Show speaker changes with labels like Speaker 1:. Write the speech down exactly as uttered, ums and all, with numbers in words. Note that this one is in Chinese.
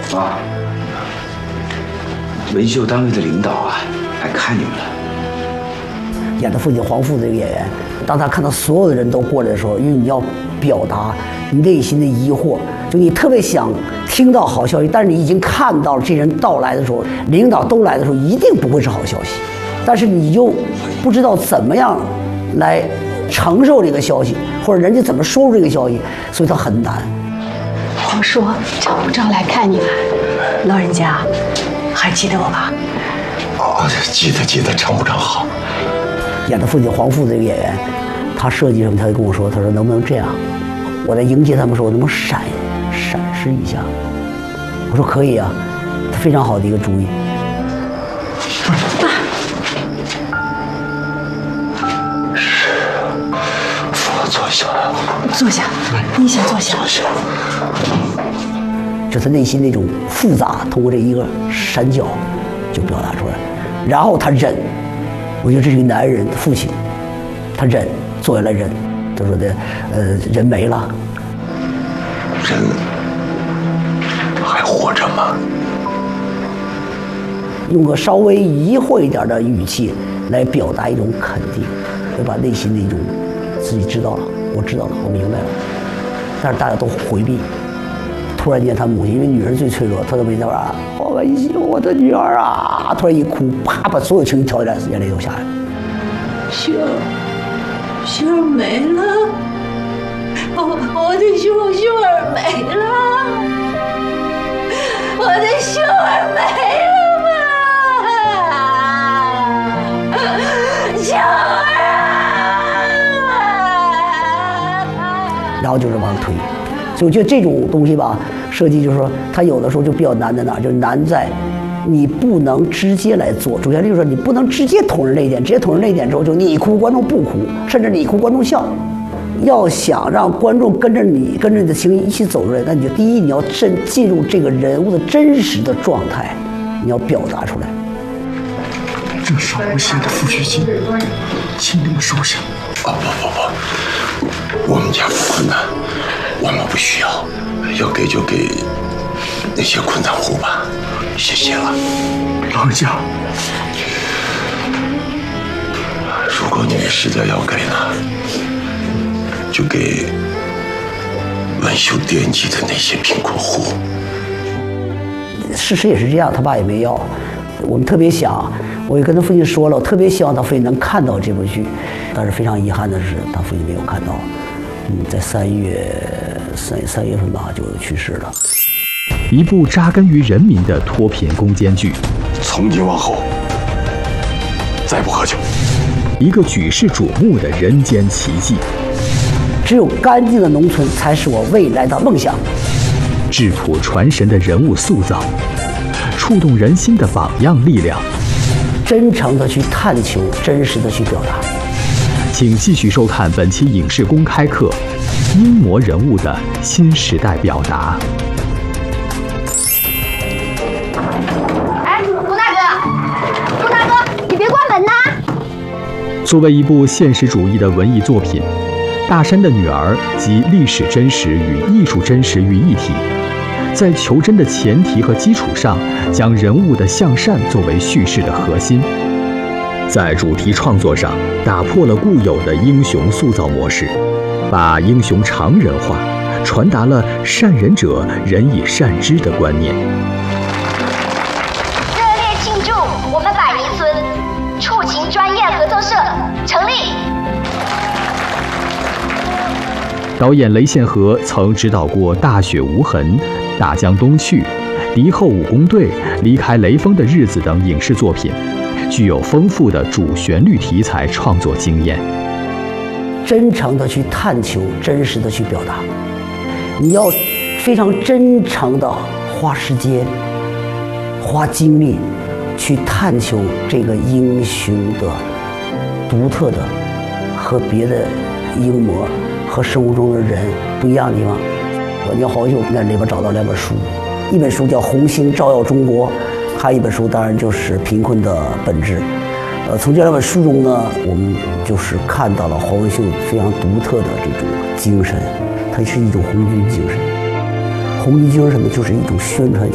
Speaker 1: 啊，维修单位的领导啊，来看你们了。
Speaker 2: 演他父亲黄父这个演员，当他看到所有的人都过来的时候，因为你要表达你内心的疑惑，就你特别想听到好消息，但是你已经看到了这人到来的时候，领导都来的时候，一定不会是好消息，但是你又不知道怎么样来承受这个消息，或者人家怎么说出这个消息，所以他很难。
Speaker 3: 我说常部长来看你了，老人家还记得我吧？
Speaker 4: 哦，记得记得，常部长好。
Speaker 2: 演他父亲黄父这个演员，他设计什么，他就跟我说，他说能不能这样？我在迎接他们的时候，我能不能闪闪示一下？我说可以啊，非常好的一个主意。
Speaker 3: 爸，
Speaker 4: 是，我坐下。
Speaker 3: 坐下，你先坐下。
Speaker 4: 坐下。
Speaker 2: 就他内心那种复杂，通过这一个闪角就表达出来，然后他忍。我觉得这是个男人的父亲，他忍，坐下来忍。他说的，呃，人没了，
Speaker 4: 人还活着吗？
Speaker 2: 用个稍微疑惑一点的语气来表达一种肯定，对吧？内心的一种自己知道了，我知道了，我明白了。但是大家都回避。突然间，他母亲因为女人最脆弱，她都没在那啊，我文熙，我的女儿啊！突然一哭，啪，把所有情绪调起来，眼泪都下来了。
Speaker 3: 雪儿，雪儿没了，我我的雪雪儿没了，我的雪儿没了嘛，雪儿啊！
Speaker 2: 然后就是往上推。所以我觉得这种东西吧，设计就是说，它有的时候就比较难在哪儿，就是难在你不能直接来做。主旋律就是说，你不能直接捅人泪点，直接捅人泪点之后，就你哭观众不哭，甚至你哭观众笑。要想让观众跟着你，跟着你的情绪一起走出来，那你就第一，你要真进入这个人物的真实的状态，你要表达出来。
Speaker 5: 这是我写的抚恤金，请你们收下。
Speaker 4: 哦不不不，我们家不困难。我们不需要，要给就给那些困难户吧，谢谢了。
Speaker 5: 老人家，
Speaker 4: 如果你们实在要给呢，就给文秀惦记的那些贫困户。
Speaker 2: 事实也是这样，他爸也没要。我们特别想，我也跟他父亲说了，我特别希望他父亲能看到这部剧，但是非常遗憾的是，他父亲没有看到。嗯，在三月三三月份吧，就去世了。
Speaker 6: 一部扎根于人民的脱贫攻坚剧，
Speaker 5: 从今往后再不喝酒。
Speaker 6: 一个举世瞩目的人间奇迹。
Speaker 2: 只有干净的农村才是我未来的梦想。
Speaker 6: 质朴传神的人物塑造，触动人心的榜样力量。
Speaker 2: 真诚的去探求，真实的去表达。
Speaker 6: 请继续收看本期影视公开课《英模人物的新时代表达》。
Speaker 7: 哎，顾大哥，顾大哥，你别关门呐！
Speaker 6: 作为一部现实主义的文艺作品，《大山的女儿》集历史真实与艺术真实于一体，在求真的前提和基础上，将人物的向善作为叙事的核心。在主题创作上，打破了固有的英雄塑造模式，把英雄常人化，传达了善人者人以善之的观念。
Speaker 7: 热烈庆祝我们百尼村触情专业合作社成立。
Speaker 6: 导演雷宪和曾指导过《大雪无痕》《大江东去》《敌后武工队》《离开雷锋的日子》等影视作品，具有丰富的主旋律题材创作经验。
Speaker 2: 真诚的去探求，真实的去表达。你要非常真诚的花时间、花精力去探求这个英雄的独特的和别的英模和生活中的人不一样的地方。你要好久在里边找到两本书，一本书叫《红星照耀中国》，还有一本书当然就是《贫困的本质》。呃，从这两本书中呢，我们就是看到了黄文秀非常独特的这种精神，它是一种红军精神。红军精神什么？就是一种宣传